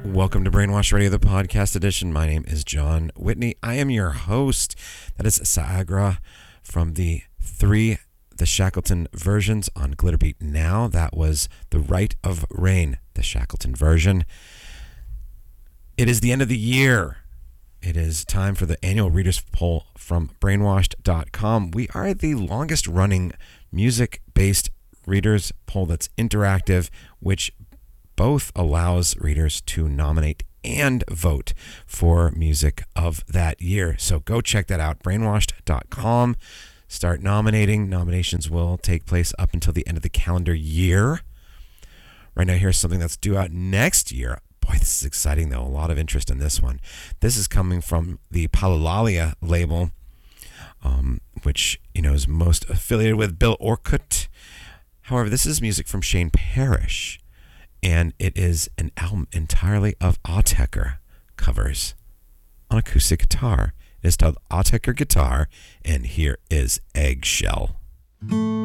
Welcome to Brainwash Radio, the podcast edition. My name is John Whitney. I am your host. That is Saagra from the Shackleton versions on Glitterbeat Now. That was The Rite of Rain, the Shackleton version. It is the end of the year. It is time for the annual readers poll from brainwashed.com. We are the longest running music-based readers poll that's interactive, which both allows readers to nominate and vote for music of that year. So go check that out, brainwashed.com. Start nominating. Nominations will take place up until the end of the calendar year. Right now, here's something that's due out next year. Boy, this is exciting, though. A lot of interest in this one. This is coming from the Palalalia label, which is most affiliated with Bill Orcutt. However, this is music from Shane Parrish. And it is an album entirely of Autechre covers on acoustic guitar. It is titled Autechre Guitar, and here is Eggshell.